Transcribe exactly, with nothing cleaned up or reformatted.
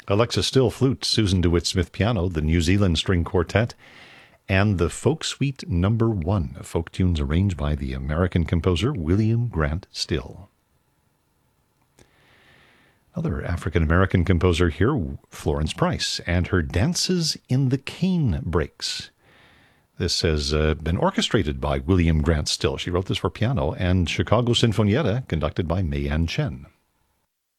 Alexa Still flute, Susan DeWitt Smith piano, the New Zealand String Quartet, and the Folk Suite Number One, folk tunes arranged by the American composer William Grant Still. Another African-American composer here, Florence Price, and her Dances in the Cane Breaks. This has uh, been orchestrated by William Grant Still. She wrote this for piano, and Chicago Sinfonietta, conducted by Mayan Chen.